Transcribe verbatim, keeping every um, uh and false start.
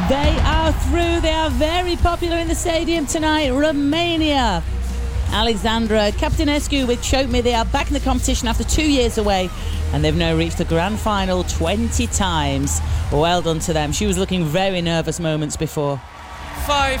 They are through. They are very popular in the stadium tonight. Romania. Alexandra Captinescu with Choke Me. They are back in the competition after two years away, and they've now reached the grand final twenty times. Well done to them. She was looking very nervous moments before. Five